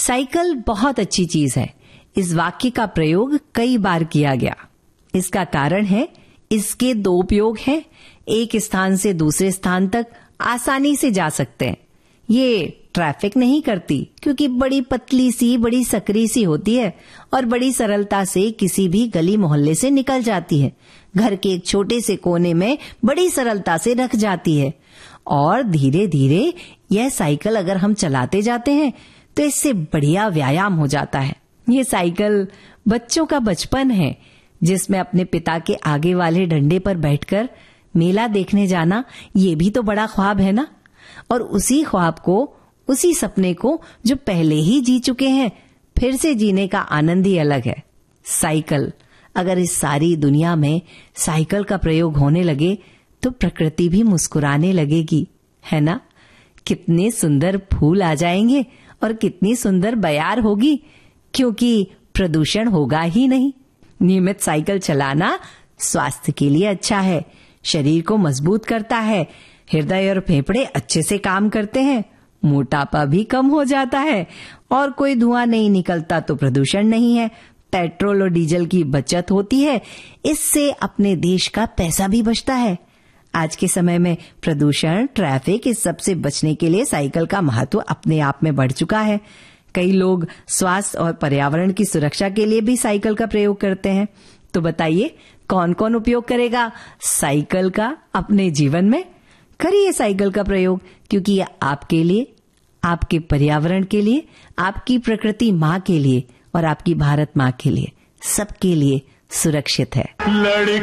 Cycle बहुत अच्छी चीज है। इस वाक्य का प्रयोग कई बार किया गया। इसका कारण है इसके दो उपयोग हैं। एक स्थान से दूसरे स्थान तक आसानी से जा सकते हैं। ये ट्रैफिक नहीं करती क्योंकि बड़ी पतली सी, बड़ी सकरी सी होती है और बड़ी सरलता से किसी भी गली मोहल्ले से निकल जाती है। घर के एक छोटे से कोने में बड़ी सरलता से रख जाती है और धीरे धीरे यह साइकिल अगर हम चलाते जाते हैं तो इससे बढ़िया व्यायाम हो जाता है। ये साइकिल बच्चों का बचपन है जिसमें अपने पिता के आगे वाले डंडे पर बैठकर मेला देखने जाना, ये भी तो बड़ा ख्वाब है ना। और उसी ख्वाब को, उसी सपने को जो पहले ही जी चुके हैं, फिर से जीने का आनंद ही अलग है। साइकिल, अगर इस सारी दुनिया में साइकिल का प्रयोग होने लगे तो प्रकृति भी मुस्कुराने लगेगी, है ना। कितने सुंदर फूल आ जाएंगे और कितनी सुंदर बयार होगी, क्योंकि प्रदूषण होगा ही नहीं। नियमित साइकिल चलाना स्वास्थ्य के लिए अच्छा है, शरीर को मजबूत करता है, हृदय और फेफड़े अच्छे से काम करते हैं, मोटापा भी कम हो जाता है और कोई धुआं नहीं निकलता तो प्रदूषण नहीं है। पेट्रोल और डीजल की बचत होती है, इससे अपने देश का पैसा भी बचता है। आज के समय में प्रदूषण, ट्रैफिक, इस सब से बचने के लिए साइकिल का महत्व अपने आप में बढ़ चुका है। कई लोग स्वास्थ्य और पर्यावरण की सुरक्षा के लिए भी साइकिल का प्रयोग करते हैं। तो बताइए, कौन कौन उपयोग करेगा साइकिल का अपने जीवन में? करिए साइकिल का प्रयोग, क्योंकि यह आपके लिए, आपके पर्यावरण के लिए, आपकी प्रकृति माँ के लिए और आपकी भारत माँ के लिए, सबके लिए सुरक्षित है।